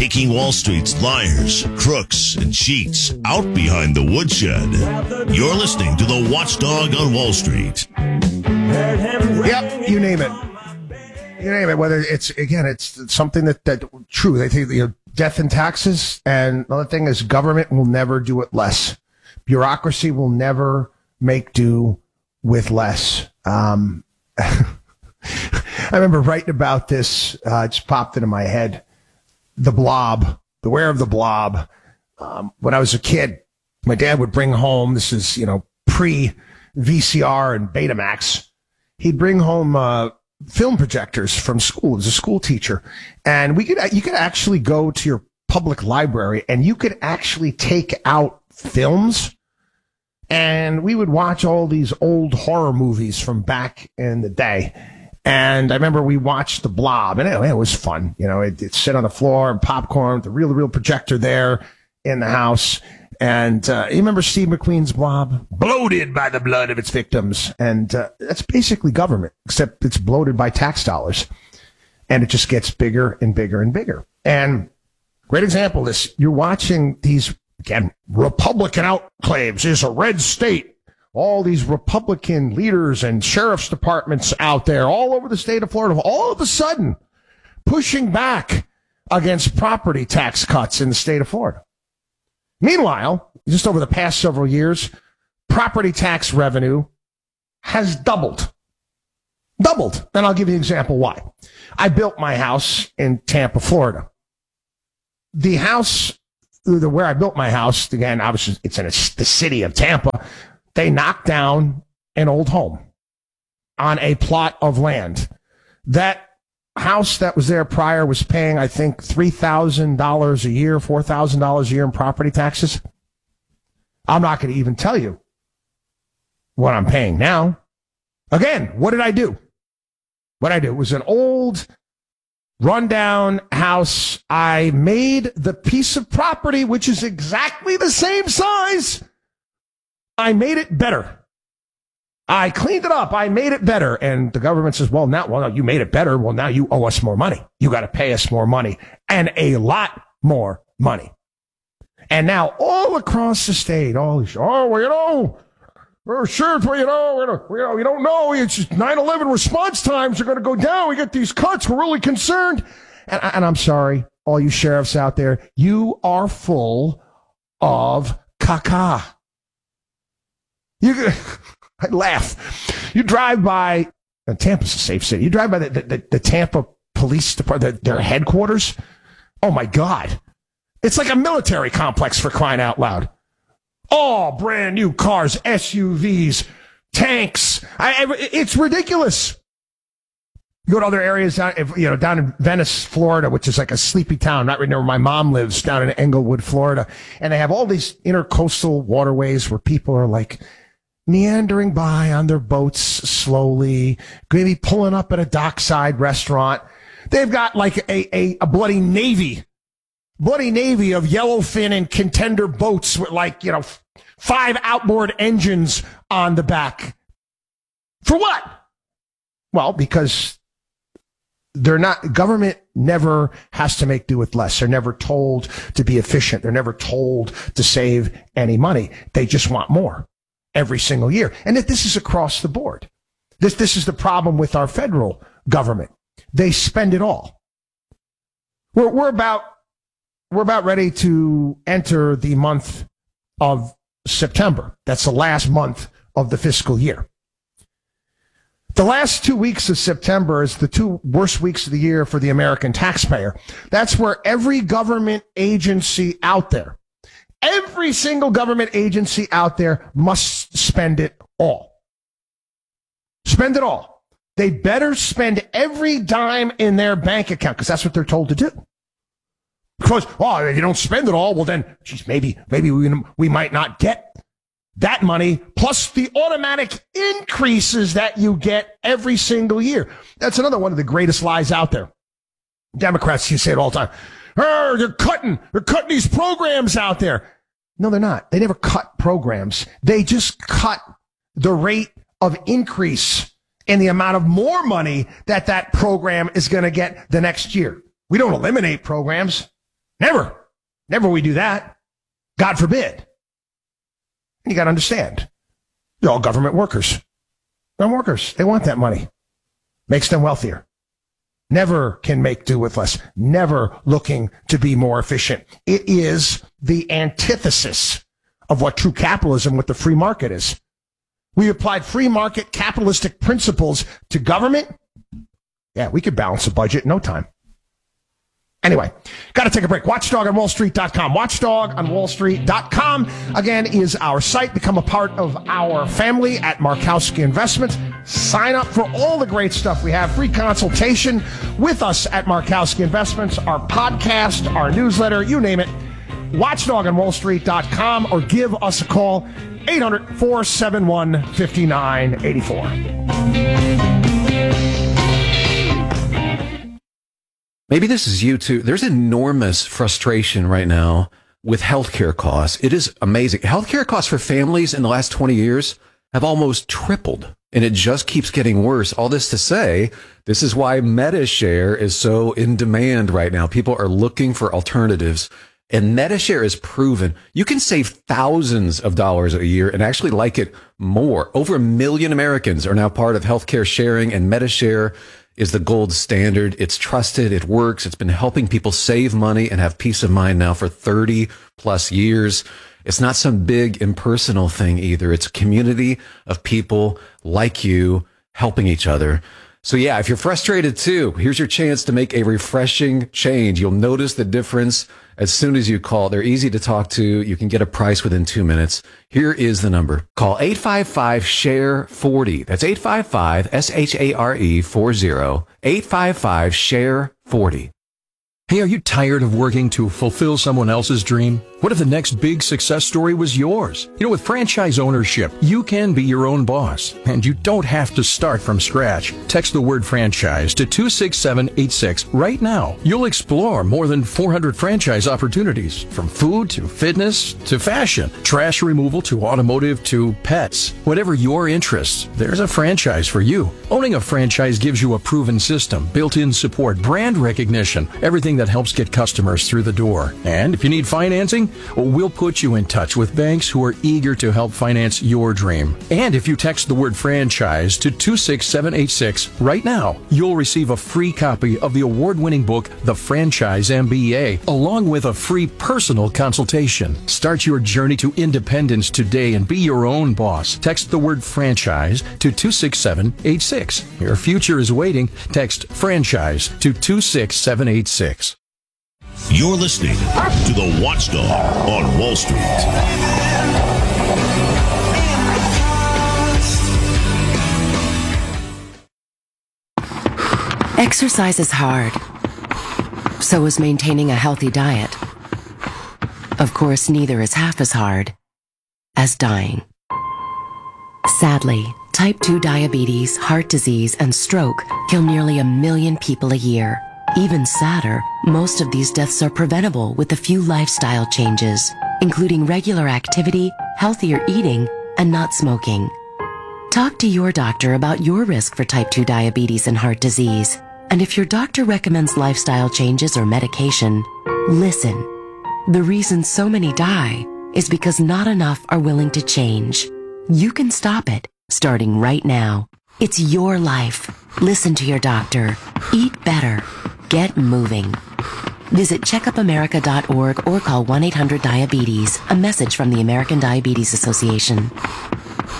taking Wall Street's liars, crooks, and cheats out behind the woodshed. You're listening to the Watchdog on Wall Street. Yep, you name it. You name it. Whether it's something that true. They think death and taxes, and another thing is government will never do it less. Bureaucracy will never make do with less. I remember writing about this. It just popped into my head. The Blob, Beware of the Blob. When I was a kid, my dad would bring home, this is, pre-VCR and Betamax. He'd bring home film projectors from school. As a school teacher. And you could actually go to your public library and you could actually take out films. And we would watch all these old horror movies from back in the day. And I remember we watched The Blob, and it was fun. It'd sit on the floor and popcorn with the real projector there in the house. And you remember Steve McQueen's Blob? Bloated by the blood of its victims. And that's basically government, except it's bloated by tax dollars. And it just gets bigger and bigger and bigger. And great example of this, you're watching these, again, Republican outclaves. Is a red state. All these Republican leaders and sheriff's departments out there all over the state of Florida, all of a sudden pushing back against property tax cuts in the state of Florida. Meanwhile, just over the past several years, property tax revenue has doubled. Doubled. And I'll give you an example why. I built my house in Tampa, Florida. The house, where I built my house, again, obviously it's in the city of Tampa. They knocked down an old home on a plot of land. That house that was there prior was paying, I think, $3,000 a year, $4,000 a year in property taxes. I'm not going to even tell you what I'm paying now. Again, what did I do? It was an old, rundown house. I made the piece of property, which is exactly the same size, I made it better. I cleaned it up. I made it better. And the government says, well, you made it better. Well, now you owe us more money. You got to pay us more money, and a lot more money. And now all across the state, sure, you don't know. It's just 9/11 response times are going to go down. We get these cuts. We're really concerned. And I'm sorry, all you sheriffs out there, you are full of caca. I laugh. You drive by, Tampa's a safe city. You drive by the Tampa Police Department, their headquarters. Oh my God. It's like a military complex, for crying out loud. All brand new cars, SUVs, tanks. It's ridiculous. You go to other areas down in Venice, Florida, which is like a sleepy town, not right near where my mom lives, down in Englewood, Florida. And they have all these intercoastal waterways where people are like meandering by on their boats slowly, maybe pulling up at a dockside restaurant. They've got like a bloody navy of yellowfin and contender boats with 5 outboard engines on the back. For what? Well, because government never has to make do with less. They're never told to be efficient. They're never told to save any money. They just want more every single year. And this is across the board. This is the problem with our federal government. They spend it all. We're about ready to enter the month of September. That's the last month of the fiscal year. The last 2 weeks of September is the 2 worst weeks of the year for the American taxpayer. That's where every government agency out there, every single government agency out there must spend it all. Spend it all. They better spend every dime in their bank account, because that's what they're told to do. Because, if you don't spend it all, well then, maybe we might not get that money, plus the automatic increases that you get every single year. That's another one of the greatest lies out there. Democrats, you say it all the time. They're cutting these programs out there. No, they're not. They never cut programs. They just cut the rate of increase in the amount of more money that program is going to get the next year. We don't eliminate programs. Never. Never we do that. God forbid. You got to understand. They're all government workers. They're workers. They want that money. Makes them wealthier. Never can make do with less. Never looking to be more efficient. It is the antithesis of what true capitalism with the free market is. We applied free market capitalistic principles to government. Yeah, we could balance a budget in no time. Anyway, got to take a break. WatchDogOnWallStreet.com. WatchDogOnWallStreet.com, again, is our site. Become a part of our family at Markowski Investments. Sign up for all the great stuff we have. Free consultation with us at Markowski Investments, our podcast, our newsletter, you name it. WatchDogOnWallStreet.com, or give us a call, 800-471-5984. Maybe this is you too. There's enormous frustration right now with healthcare costs. It is amazing. Healthcare costs for families in the last 20 years have almost tripled, and it just keeps getting worse. All this to say, this is why MediShare is so in demand right now. People are looking for alternatives, and MediShare is proven you can save thousands of dollars a year and actually like it more. Over 1 million Americans are now part of healthcare sharing, and MediShare is the gold standard. It's trusted. It works. It's been helping people save money and have peace of mind now for 30 plus years. It's not some big impersonal thing either. It's a community of people like you helping each other. So yeah, if you're frustrated too, here's your chance to make a refreshing change. You'll notice the difference as soon as you call. They're easy to talk to. You can get a price within 2 minutes. Here is the number. Call 855-SHARE-40. That's 855-SHARE-40. 855-SHARE-40. Hey, are you tired of working to fulfill someone else's dream? What if the next big success story was yours? You know, with franchise ownership, you can be your own boss, and you don't have to start from scratch. Text the word franchise to 26786 right now. You'll explore more than 400 franchise opportunities, from food to fitness to fashion, trash removal to automotive to pets. Whatever your interests, there's a franchise for you. Owning a franchise gives you a proven system, built-in support, brand recognition, everything that helps get customers through the door. And if you need financing, we'll put you in touch with banks who are eager to help finance your dream. And if you text the word franchise to 26786 right now, you'll receive a free copy of the award-winning book, The Franchise MBA, along with a free personal consultation. Start your journey to independence today and be your own boss. Text the word franchise to 26786. Your future is waiting. Text franchise to 26786. You're listening to The Watchdog on Wall Street. Exercise is hard. So is maintaining a healthy diet. Of course, neither is half as hard as dying. Sadly, type 2 diabetes, heart disease, and stroke kill nearly 1 million people a year. Even sadder, most of these deaths are preventable with a few lifestyle changes, including regular activity, healthier eating, and not smoking. Talk to your doctor about your risk for type 2 diabetes and heart disease. And if your doctor recommends lifestyle changes or medication, listen. The reason so many die is because not enough are willing to change. You can stop it, starting right now. It's your life. Listen to your doctor. Eat better. Get moving. Visit checkupamerica.org or call 1-800-DIABETES. A message from the American Diabetes Association.